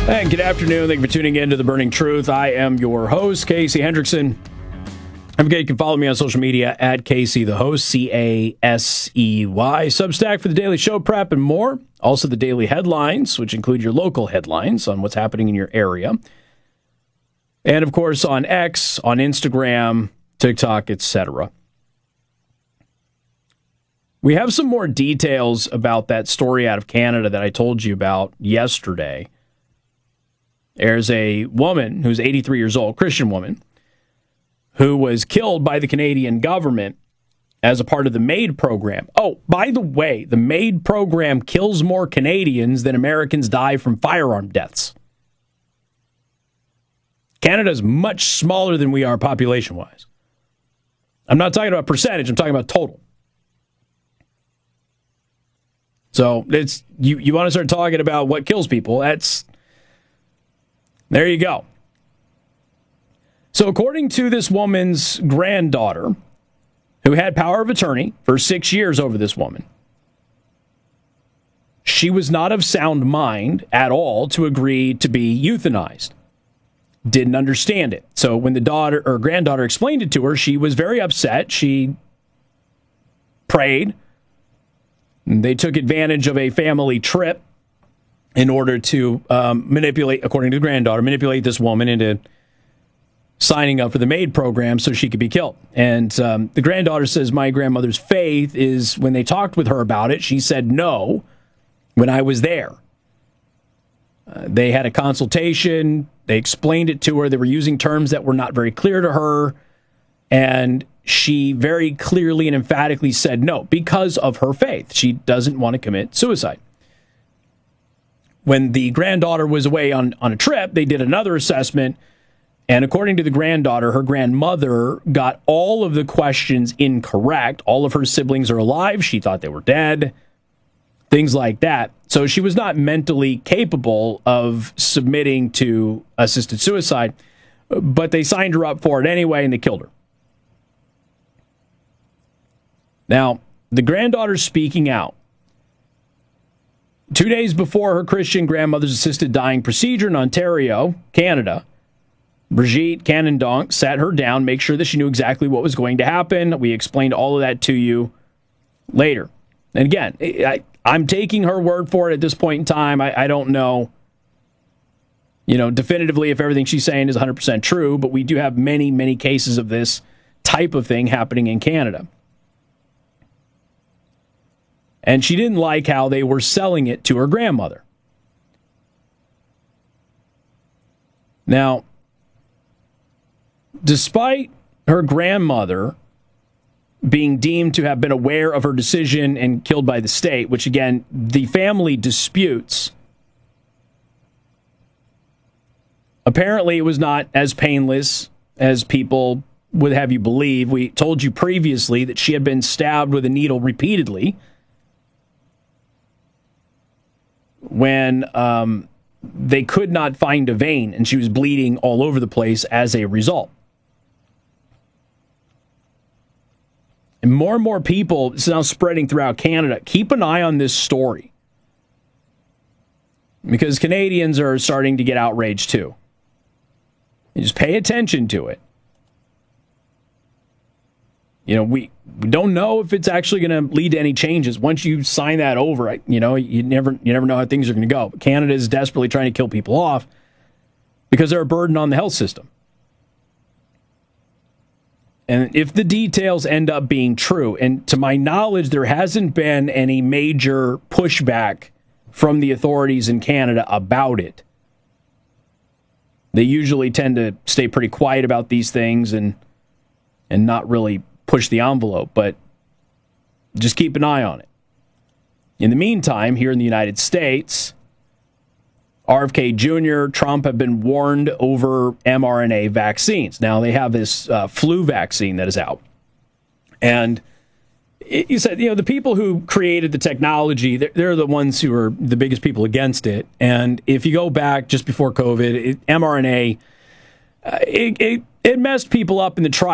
And good afternoon. Thank you for tuning in to The Burning Truth. I am your host, Casey Hendrickson. You can follow me on social media at Casey the Host, CASEY. Substack for the daily show prep and more. Also the daily headlines, which include your local headlines on what's happening in your area. And of course on X, on Instagram, TikTok, etc. We have some more details about that story out of Canada that I told you about yesterday. There's a woman who's 83 years old, Christian woman, who was killed by the Canadian government as a part of the MAID program. Oh, by the way, the MAID program kills more Canadians than Americans die from firearm deaths. Canada is much smaller than we are population-wise. I'm not talking about percentage, I'm talking about total. So it's you want to start talking about what kills people, there you go. So according to this woman's granddaughter, who had power of attorney for 6 years over this woman, she was not of sound mind at all to agree to be euthanized. Didn't understand it. So when the daughter or granddaughter explained it to her, she was very upset. She prayed. They took advantage of a family trip in order to manipulate, according to the granddaughter, manipulate this woman into signing up for the MAID program so she could be killed. And the granddaughter says, my grandmother's faith is, when they talked with her about it, she said no when I was there. They had a consultation. They explained it to her. They were using terms that were not very clear to her. And she very clearly and emphatically said no because of her faith. She doesn't want to commit suicide. When the granddaughter was away on a trip, they did another assessment. And according to the granddaughter, her grandmother got all of the questions incorrect. All of her siblings are alive. She thought they were dead. Things like that. So she was not mentally capable of submitting to assisted suicide. But they signed her up for it anyway, and they killed her. Now, the granddaughter's speaking out. 2 days before her Christian grandmother's assisted dying procedure in Ontario, Canada, Brigitte Canandonc sat her down, make sure that she knew exactly what was going to happen. We explained all of that to you later. And again, I'm taking her word for it at this point in time. I don't know, definitively if everything she's saying is 100% true, but we do have many, many cases of this type of thing happening in Canada. And she didn't like how they were selling it to her grandmother. Now, despite her grandmother being deemed to have been aware of her decision and killed by the state, which again, the family disputes, apparently it was not as painless as people would have you believe. We told you previously that she had been stabbed with a needle repeatedly when they could not find a vein, and she was bleeding all over the place as a result. And more people, it's now spreading throughout Canada. Keep an eye on this story, because Canadians are starting to get outraged too. You just pay attention to it. We don't know if it's actually going to lead to any changes. Once you sign that over, you never know how things are going to go. But Canada is desperately trying to kill people off because they're a burden on the health system. And if the details end up being true, and to my knowledge, there hasn't been any major pushback from the authorities in Canada about it. They usually tend to stay pretty quiet about these things and not really push the envelope, but just keep an eye on it. In the meantime, here in the United States, RFK Jr., Trump have been warned over mRNA vaccines. Now, they have this flu vaccine that is out. And you said, the people who created the technology, they're the ones who are the biggest people against it. And if you go back just before COVID, mRNA, it messed people up in the trial.